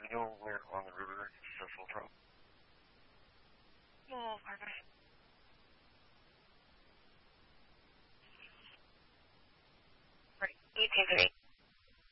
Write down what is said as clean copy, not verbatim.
We're on the river, successful from. Oh, bye-bye. Right, 18 3.